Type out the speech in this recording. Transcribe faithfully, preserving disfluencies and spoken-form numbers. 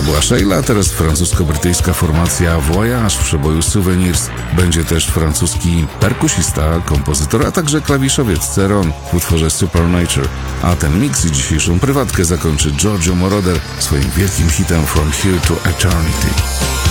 była Sheila, a teraz francusko-brytyjska formacja Voyage w przeboju Souvenirs. Będzie też francuski perkusista, kompozytor, a także klawiszowiec Ceron w utworze Supernature. A ten miks i dzisiejszą prywatkę zakończy Giorgio Moroder swoim wielkim hitem From Here to Eternity.